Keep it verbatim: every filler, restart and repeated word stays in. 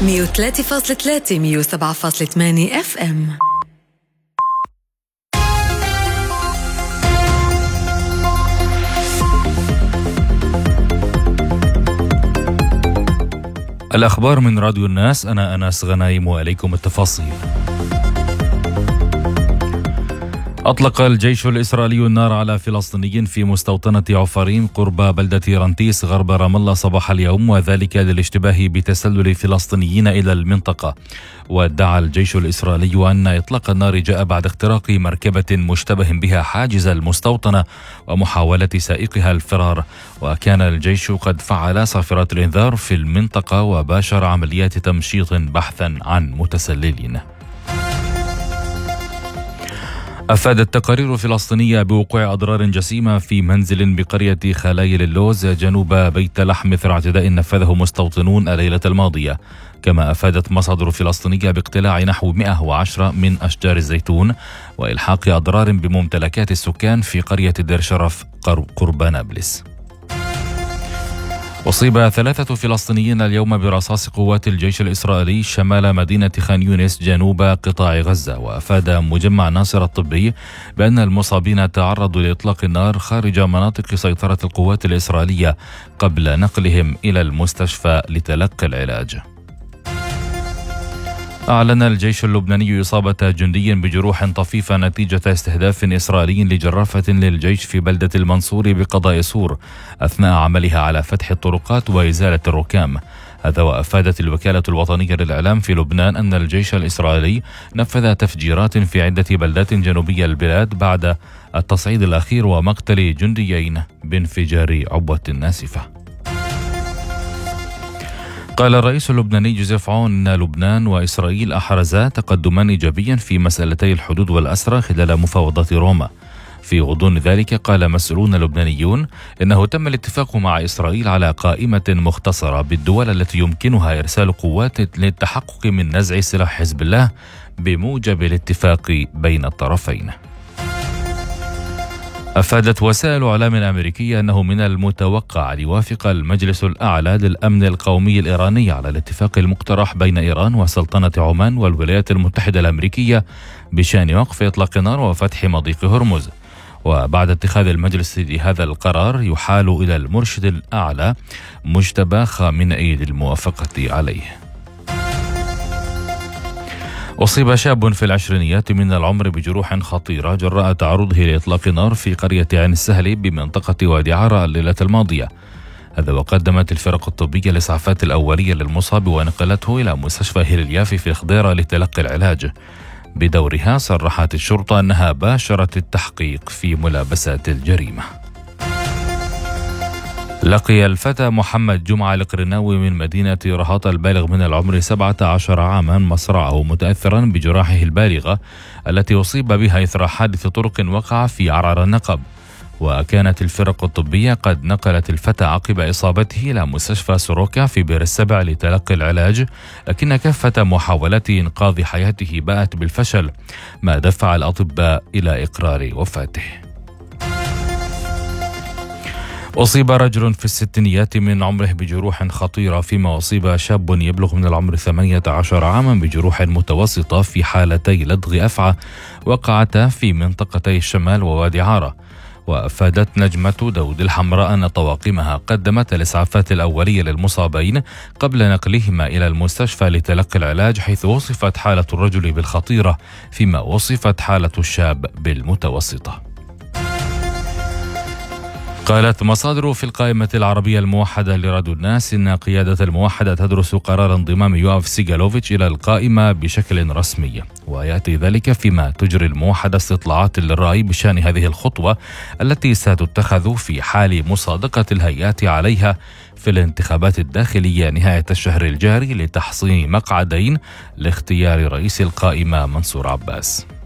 مية وثلاثة فاصلة ثلاثة مية وسبعة فاصلة ثمانية اف ام. الأخبار من راديو الناس. أنا أنس غنايم وإليكم التفاصيل. أطلق الجيش الإسرائيلي النار على فلسطينيين في مستوطنة عفاريم قرب بلدة رنتيس غرب رام الله صباح اليوم، وذلك للاشتباه بتسلل فلسطينيين إلى المنطقة. وادعى الجيش الإسرائيلي أن إطلاق النار جاء بعد اختراق مركبة مشتبه بها حاجز المستوطنة ومحاولة سائقها الفرار. وكان الجيش قد فعل صافرات الإنذار في المنطقة وباشر عمليات تمشيط بحثا عن متسللين. أفادت تقارير فلسطينية بوقوع أضرار جسيمة في منزل بقرية خلايل اللوز جنوب بيت لحم إثر اعتداء نفذه مستوطنون الليلة الماضية. كما أفادت مصادر فلسطينية باقتلاع نحو مئة وعشرة من أشجار الزيتون وإلحاق أضرار بممتلكات السكان في قرية دير شرف قرب نابلس. أصيب ثلاثة فلسطينيين اليوم برصاص قوات الجيش الإسرائيلي شمال مدينة خان يونس جنوب قطاع غزة. وأفاد مجمع ناصر الطبي بأن المصابين تعرضوا لإطلاق النار خارج مناطق سيطرة القوات الإسرائيلية قبل نقلهم إلى المستشفى لتلقي العلاج. أعلن الجيش اللبناني إصابة جندي بجروح طفيفة نتيجة استهداف إسرائيلي لجرافة للجيش في بلدة المنصور بقضاء سور أثناء عملها على فتح الطرقات وإزالة الركام. هذا وأفادت الوكالة الوطنية للإعلام في لبنان أن الجيش الإسرائيلي نفذ تفجيرات في عدة بلدات جنوبية البلاد بعد التصعيد الأخير ومقتل جنديين بانفجار عبوة ناسفة. قال الرئيس اللبناني جوزيف عون أن لبنان وإسرائيل أحرزا تقدما إيجابيا في مسألتي الحدود والأسرى خلال مفاوضات روما. في غضون ذلك قال مسؤولون لبنانيون إنه تم الاتفاق مع إسرائيل على قائمة مختصرة بالدول التي يمكنها إرسال قوات للتحقق من نزع سلاح حزب الله بموجب الاتفاق بين الطرفين. أفادت وسائل إعلام أمريكية أنه من المتوقع أن يوافق المجلس الأعلى للأمن القومي الإيراني على الاتفاق المقترح بين إيران وسلطنة عمان والولايات المتحدة الأمريكية بشأن وقف إطلاق النار وفتح مضيق هرمز. وبعد اتخاذ المجلس لهذا القرار يحال إلى المرشد الأعلى مجتبى خامنئي للموافقة عليه. أصيب شاب في العشرينيات من العمر بجروح خطيرة جراء تعرضه لإطلاق نار في قرية عين السهل بمنطقة وادي عارة الليلة الماضية. هذا وقدمت الفرق الطبية الإسعافات الأولية للمصاب ونقلته إلى مستشفى هيليافي في خضيرة لتلقي العلاج. بدورها صرحت الشرطة أنها باشرت التحقيق في ملابسات الجريمة. لقي الفتى محمد جمعة القرناوي من مدينة رهاط البالغ من العمر سبعة عشر عاما مصرعه متأثرا بجراحه البالغة التي أصيب بها إثر حادث طرق وقع في عرعر النقب. وكانت الفرق الطبية قد نقلت الفتى عقب إصابته إلى مستشفى سوروكا في بئر السبع لتلقي العلاج، لكن كافة محاولات إنقاذ حياته باءت بالفشل، ما دفع الأطباء إلى إقرار وفاته. أصيب رجل في الستينيات من عمره بجروح خطيرة، فيما أصيب شاب يبلغ من العمر ثمانية عشر عاما بجروح متوسطة في حالتي لدغ أفعى وقعتا في منطقتي الشمال ووادي عارة. وأفادت نجمة داود الحمراء أن طواقمها قدمت الإسعافات الأولية للمصابين قبل نقلهما إلى المستشفى لتلقي العلاج، حيث وصفت حالة الرجل بالخطيرة فيما وصفت حالة الشاب بالمتوسطة. قالت مصادر في القائمة العربية الموحدة لراديو الناس إن قيادة الموحدة تدرس قرار انضمام يوآف سيغالوفيتش إلى القائمة بشكل رسمي، ويأتي ذلك فيما تجري الموحدة استطلاعات للرأي بشأن هذه الخطوة التي ستتخذ في حال مصادقة الهيئات عليها في الانتخابات الداخلية نهاية الشهر الجاري لتحصين مقعدين لاختيار رئيس القائمة منصور عباس.